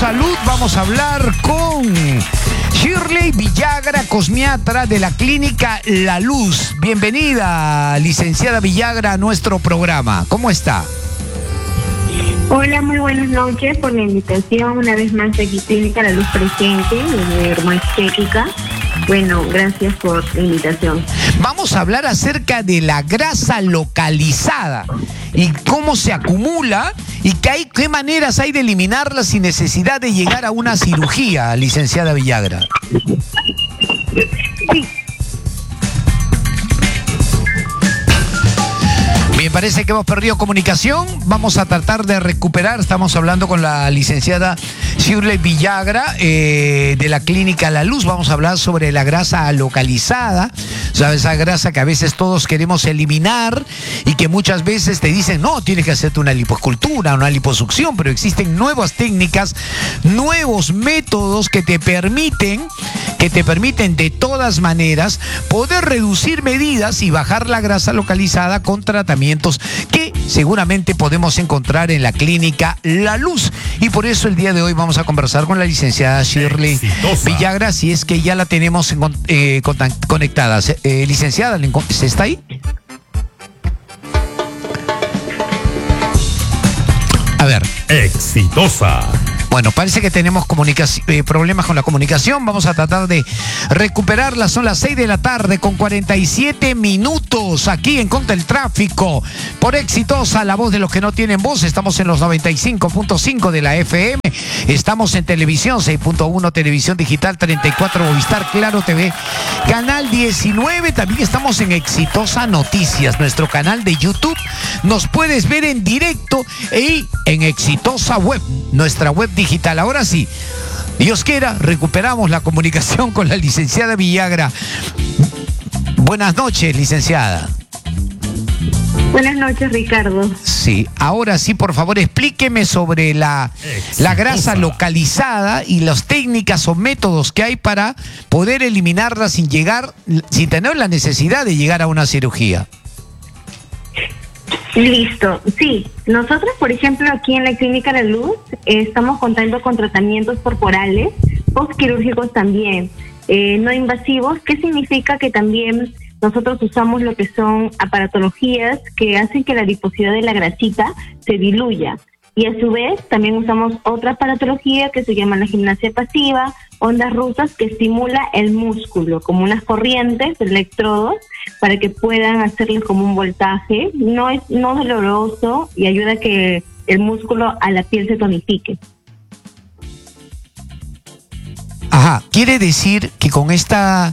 Salud vamos a hablar con Shirley Villagra, cosmiatra de la clínica La Luz. Bienvenida, licenciada Villagra, a nuestro programa. ¿Cómo está? Hola, muy buenas noches por la invitación. Una vez más aquí Clínica La Luz presente, de Dermoestética. Bueno, gracias por la invitación. Vamos a hablar acerca de la grasa localizada y cómo se acumula y qué maneras hay de eliminarla sin necesidad de llegar a una cirugía, licenciada Villagra. Sí. Bien, parece que hemos perdido comunicación. Vamos a tratar de recuperar. Estamos hablando con la licenciada Shirley Villagra de la clínica La Luz. Vamos a hablar sobre la grasa localizada. ¿Sabes? Esa grasa que a veces todos queremos eliminar y que muchas veces te dicen, no, tienes que hacerte una lipoescultura, una liposucción, pero existen nuevas técnicas, nuevos métodos que te permiten de todas maneras poder reducir medidas y bajar la grasa localizada con tratamientos que seguramente podemos encontrar en la clínica La Luz. Y por eso el día de hoy vamos a conversar con la licenciada Shirley Villagra, si es que ya la tenemos conectada. Licenciada, ¿se está ahí? A ver. Exitosa. Bueno, parece que tenemos problemas con la comunicación. Vamos a tratar de recuperarla. Son las 6 de la tarde con 47 minutos aquí en Contra el Tráfico. Por Exitosa, la voz de los que no tienen voz. Estamos en los 95.5 de la FM. Estamos en televisión, 6.1 televisión digital, 34 Movistar, Claro TV, canal 19. También estamos en Exitosa Noticias, nuestro canal de YouTube. Nos puedes ver en directo y en Exitosa Web, nuestra web digital. Ahora sí, Dios quiera, recuperamos la comunicación con la licenciada Villagra. Buenas noches, licenciada. Buenas noches, Ricardo. Sí, ahora sí, por favor, explíqueme sobre la grasa localizada y las técnicas o métodos que hay para poder eliminarla sin tener la necesidad de llegar a una cirugía. Listo, sí. Nosotros, por ejemplo, aquí en la Clínica La Luz, estamos contando con tratamientos corporales, postquirúrgicos también, no invasivos. ¿Qué significa? Que también nosotros usamos lo que son aparatologías que hacen que la adiposidad de la grasita se diluya. Y a su vez también usamos otra aparatología que se llama la gimnasia pasiva, ondas rusas, que estimula el músculo, como unas corrientes, electrodos, para que puedan hacerles como un voltaje. No es doloroso y ayuda a que el músculo a la piel se tonifique. Ajá, quiere decir que con esta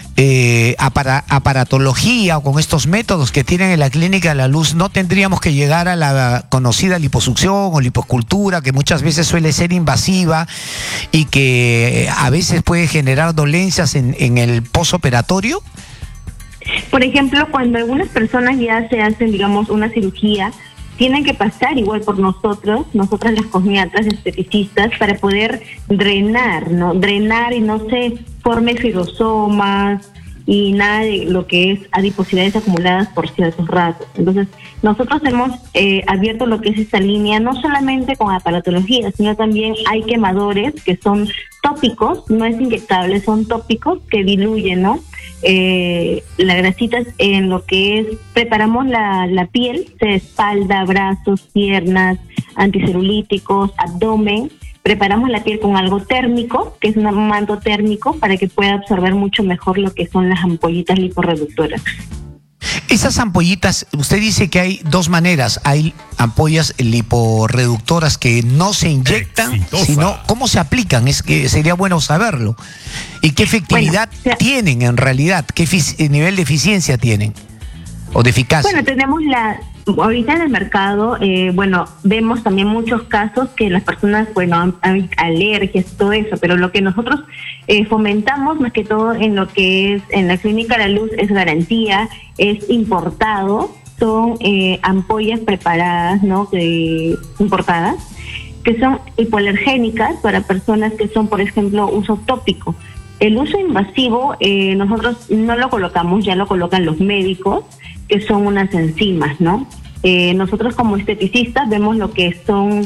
aparatología o con estos métodos que tienen en la clínica La Luz no tendríamos que llegar a la conocida liposucción o lipoescultura, que muchas veces suele ser invasiva y que a veces puede generar dolencias en el posoperatorio. Por ejemplo, cuando algunas personas ya se hacen, digamos, una cirugía, tienen que pasar igual por nosotras las cosmiatras, esteticistas, para poder drenar, ¿no? Drenar y no se forme fibrosomas y nada de lo que es adiposidades acumuladas por ciertos ratos. Entonces, nosotros hemos abierto lo que es esta línea, no solamente con aparatología, sino también hay quemadores que son tópicos, no es inyectable, son tópicos que diluyen, ¿no? La grasita en lo que es, preparamos la piel, de espalda, brazos, piernas, anticelulíticos, abdomen. Preparamos la piel con algo térmico, que es un manto térmico, para que pueda absorber mucho mejor lo que son las ampollitas liporreductoras. Esas ampollitas, usted dice que hay dos maneras. Hay ampollas liporreductoras que no se inyectan, sino cómo se aplican. Es que sería bueno saberlo. ¿Y qué efectividad tienen en realidad? ¿Qué nivel de eficiencia tienen? ¿O de eficacia? Bueno, tenemos ahorita en el mercado, vemos también muchos casos que las personas, hay alergias, todo eso, pero lo que nosotros fomentamos más que todo en lo que es en la Clínica La Luz es garantía, es importado, son ampollas preparadas, ¿no? Importadas, que son hipoalergénicas para personas que son, por ejemplo, uso tópico. El uso invasivo nosotros no lo colocamos, ya lo colocan los médicos, que son unas enzimas, ¿no? Nosotros como esteticistas vemos lo que son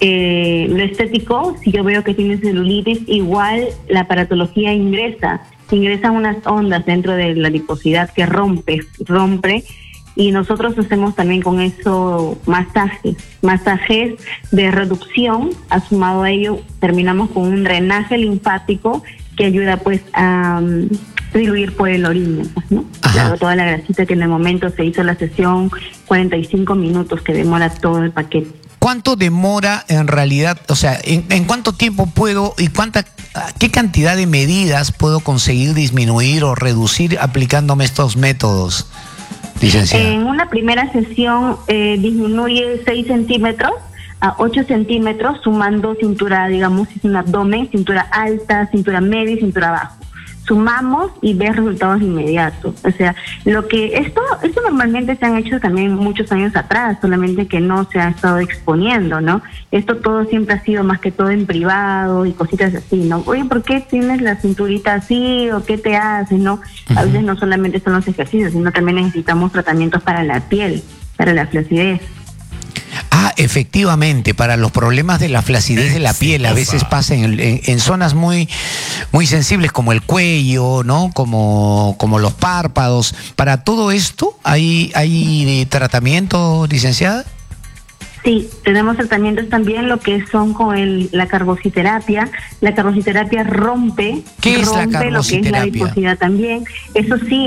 lo estético, si yo veo que tiene celulitis, igual la aparatología ingresa unas ondas dentro de la adiposidad que rompe, y nosotros hacemos también con eso masajes de reducción. Sumado a ello, terminamos con un drenaje linfático que ayuda pues a diluir por el orina, pues, ¿no? Claro, toda la grasita que en el momento se hizo la sesión, 45 minutos que demora todo el paquete. ¿Cuánto demora en realidad? O sea, ¿en cuánto tiempo puedo y qué cantidad de medidas puedo conseguir disminuir o reducir aplicándome estos métodos, licenciada? En una primera sesión disminuye 6 centímetros a 8 centímetros, sumando cintura, digamos, es un abdomen, cintura alta, cintura media y cintura abajo. Sumamos y ves resultados inmediatos. O sea, esto normalmente se han hecho también muchos años atrás, solamente que no se ha estado exponiendo, ¿no? Esto todo siempre ha sido más que todo en privado y cositas así, ¿no? Oye, ¿por qué tienes la cinturita así o qué te hace, no? A veces no solamente son los ejercicios, sino también necesitamos tratamientos para la piel, para la flacidez. Efectivamente, para los problemas de la flacidez de la piel, a veces pasa en zonas muy sensibles como el cuello, ¿no? Como los párpados. ¿Para todo esto hay tratamiento, licenciada? Sí, tenemos tratamientos también, lo que son con la carbociterapia. La carbociterapia rompe la carbociterapia? Lo que es la adiposidad también. Eso sí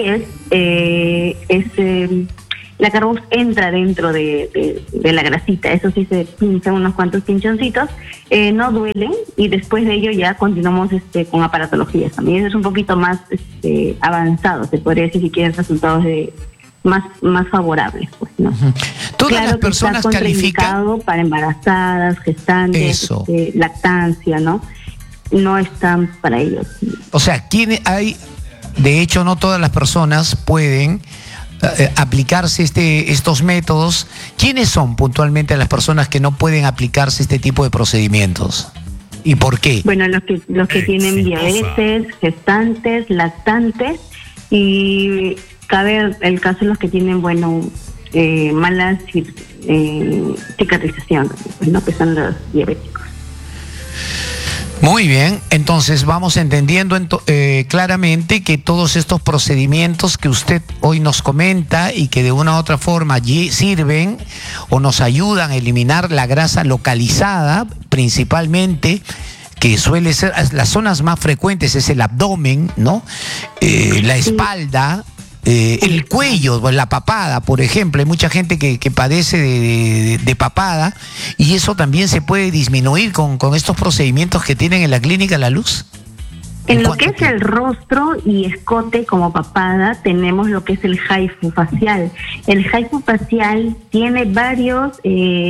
la carbox entra dentro de la grasita, eso sí se pincha unos cuantos pinchoncitos, no duelen, y después de ello ya continuamos con aparatologías también. Eso es un poquito más avanzado, se podría decir, si quieren resultados más favorables, pues, ¿no? Todas las personas que está califican para embarazadas, gestantes, lactancia, ¿no? No están para ellos. O sea, de hecho, no todas las personas pueden aplicarse estos métodos. ¿Quiénes son puntualmente las personas que no pueden aplicarse este tipo de procedimientos? ¿Y por qué? Bueno, los que tienen diabetes, gestantes, lactantes, y cabe el caso de los que tienen, mala cicatrización, ¿no? Que son los diabéticos. Muy bien, entonces vamos entendiendo claramente que todos estos procedimientos que usted hoy nos comenta y que de una u otra forma allí sirven o nos ayudan a eliminar la grasa localizada, principalmente, que suele ser las zonas más frecuentes, es el abdomen, ¿no? La espalda, el cuello, la papada, por ejemplo. Hay mucha gente que padece de papada, y eso también se puede disminuir con estos procedimientos que tienen en la Clínica La Luz. En lo que es el rostro y escote como papada, tenemos lo que es el HIFU facial. El HIFU facial tiene varios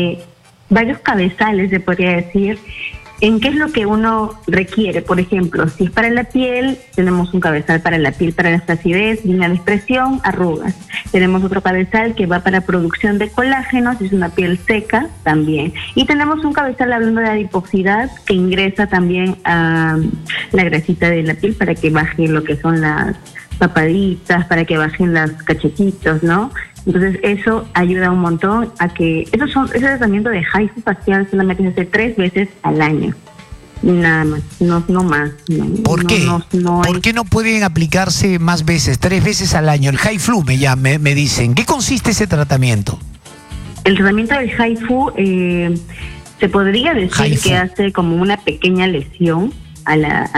cabezales, se podría decir. ¿En qué es lo que uno requiere? Por ejemplo, si es para la piel, tenemos un cabezal para la piel, para la flacidez, línea de expresión, arrugas. Tenemos otro cabezal que va para producción de colágeno, si es una piel seca, también. Y tenemos un cabezal, hablando de adiposidad, que ingresa también a la grasita de la piel para que baje lo que son las papaditas, para que bajen los cachetitos, ¿no? Entonces eso ayuda un montón a que ese tratamiento de HIFU facial solamente se hace 3 veces al año, nada más, no más. ¿Por qué? ¿Por qué no pueden aplicarse más veces, 3 veces al año? El HIFU me dicen. ¿Qué consiste ese tratamiento? El tratamiento del HIFU se podría decir que hace como una pequeña lesión a la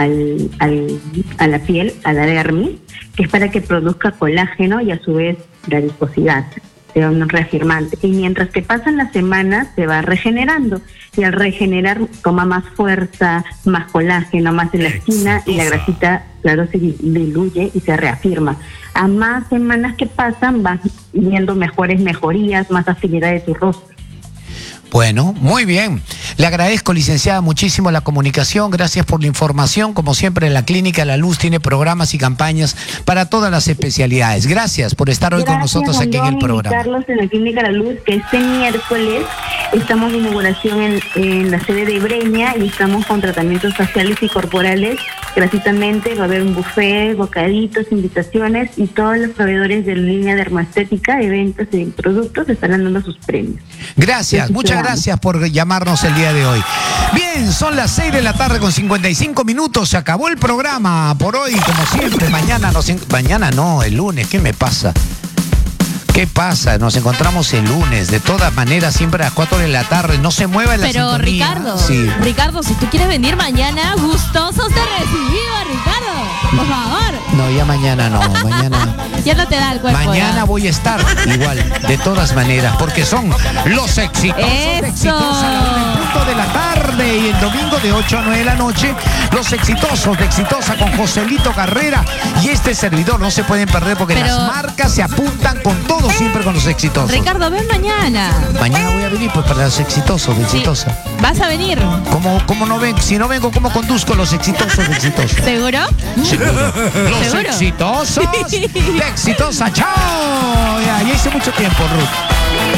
piel, a la dermis, que es para que produzca colágeno y a su vez la adiposidad, sea un reafirmante. Y mientras que pasan las semanas se va regenerando, y al regenerar toma más fuerza, más colágeno, más elastina, y la grasita, claro, se diluye y se reafirma. A más semanas que pasan vas viendo mejorías, más afinidad de tu rostro. Bueno, muy bien. Le agradezco, licenciada, muchísimo la comunicación. Gracias por la información. Como siempre, la Clínica La Luz tiene programas y campañas para todas las especialidades. Gracias por estar hoy con nosotros aquí en el programa. Carlos, en la Clínica La Luz, que este miércoles estamos de inauguración en la sede de Breña, y estamos con tratamientos faciales y corporales gratuitamente. Va a haber un buffet, bocaditos, invitaciones, y todos los proveedores de la línea dermostética, eventos y productos estarán dando sus premios. Gracias, muchas gracias por llamarnos el día de hoy. Bien, son las 6 de la tarde con 55 minutos. Se acabó el programa por hoy, como siempre. Mañana no, el lunes. ¿Qué me pasa? ¿Qué pasa? Nos encontramos el lunes. De todas maneras, siempre a las 4 de la tarde. No se mueva la Pero sintonía. Ricardo, Sí. Ricardo, si tú quieres venir mañana, gustosos de recibido, Ricardo. Por favor. No, ya mañana no. Mañana. Ya no te da el cuerpo. Mañana ya. voy a estar igual, de todas maneras, porque son los exitosos de ¡Eso! Exitosa a la 1:00 de la tarde, y el domingo de 8 a 9 de la noche, los exitosos de Exitosa con Joselito Carrera y este servidor. No se pueden perder porque Pero- las marcas se apuntan con todo, siempre con los exitosos. Ricardo, ven mañana. Mañana voy a venir pues para los exitosos de Sí. Exitosa. ¿Vas a venir? ¿Cómo no ven? Si no vengo, ¿cómo conduzco los exitosos de Exitosa? ¿Seguro? Seguro. Los ¿Seguro? exitosos de Exitosa. ¡Chao! Ya hice mucho tiempo, Ruth.